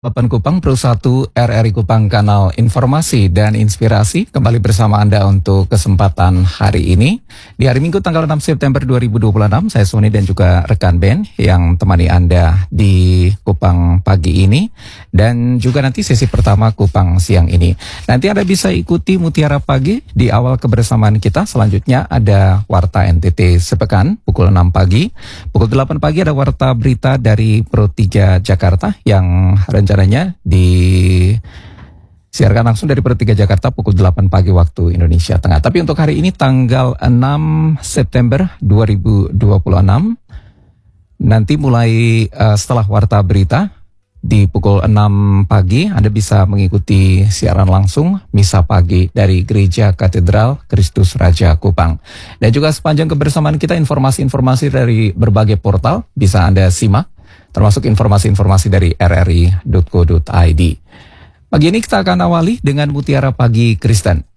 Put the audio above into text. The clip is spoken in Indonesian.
Papan Kupang Pro 1 RRI Kupang Kanal Informasi dan Inspirasi kembali bersama Anda untuk kesempatan hari ini. Di hari Minggu tanggal 6 September 2026, saya Sony dan juga rekan Ben yang temani Anda di Kupang pagi ini. Dan juga nanti sesi pertama Kupang siang ini. Nanti Anda bisa ikuti Mutiara Pagi di awal kebersamaan kita. Selanjutnya ada Warta NTT Sepekan pukul 6 pagi. Pukul 8 pagi ada Warta Berita dari Pro 3 Jakarta yang rencananya disiarkan langsung dari Pro 3 Jakarta pukul 8 pagi waktu Indonesia Tengah. Tapi untuk hari ini tanggal 6 September 2026, nanti mulai setelah Warta Berita di pukul 6 pagi Anda bisa mengikuti siaran langsung Misa Pagi dari Gereja Katedral Kristus Raja Kupang. Dan juga sepanjang kebersamaan kita informasi-informasi dari berbagai portal bisa Anda simak, termasuk informasi-informasi dari rri.co.id. Pagi ini kita akan awali dengan Mutiara Pagi Kristen.